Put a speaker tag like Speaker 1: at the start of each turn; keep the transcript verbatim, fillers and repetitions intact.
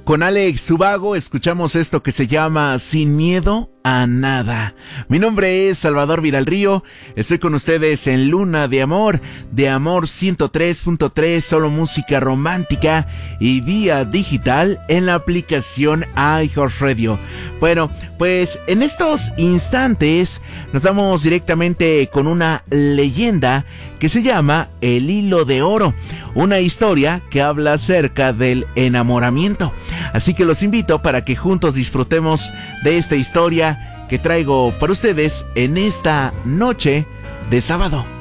Speaker 1: Con Alex Subago escuchamos esto que se llama Sin Miedo a Nada. Mi nombre es Salvador Vidal-Río, estoy con ustedes en Luna de Amor, de Amor ciento tres punto tres, solo música romántica y vía digital en la aplicación iHeartRadio. Bueno, pues en estos instantes nos vamos directamente con una leyenda que se llama El Hilo de Oro, una historia que habla acerca del enamoramiento. Así que los invito para que juntos disfrutemos de esta historia que traigo para ustedes en esta noche de sábado.